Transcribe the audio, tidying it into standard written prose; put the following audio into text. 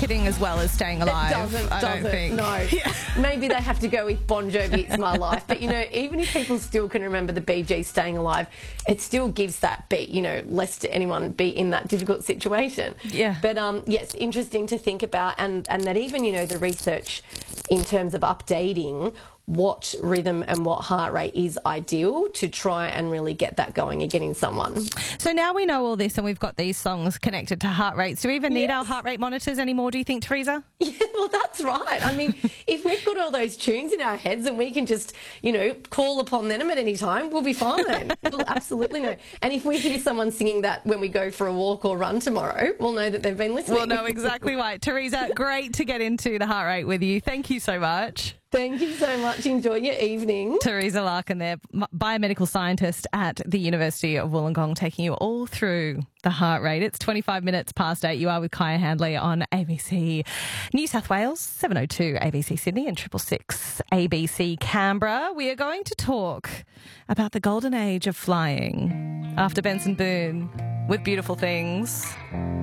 marketing as well as Staying Alive. It doesn't. No. Yeah. Maybe they have to go with Bon Jovi, It's My Life. But, even if people still can remember the Bee Gees Staying Alive, it still gives that beat, lest anyone be in that difficult situation. Yeah. But, yes, interesting to think about. And that even, the research in terms of updating what rhythm and what heart rate is ideal to try and really get that going again in someone. So now we know all this and we've got these songs connected to heart rates. Do we even need our heart rate monitors anymore, do you think, Teresa? Yeah, well, that's right. I mean, if we've got all those tunes in our heads and we can just, call upon them at any time, we'll be fine. We'll absolutely know. And if we hear someone singing that when we go for a walk or run tomorrow, we'll know that they've been listening. We'll know exactly why. Teresa, great to get into the heart rate with you. Thank you so much. Thank you so much. Enjoy your evening. Teresa Larkin there, biomedical scientist at the University of Wollongong, taking you all through the heart rate. It's 25 minutes past 8. You are with Kaya Handley on ABC New South Wales, 702 ABC Sydney and 666 ABC Canberra. We are going to talk about the golden age of flying after Benson Boone with Beautiful Things.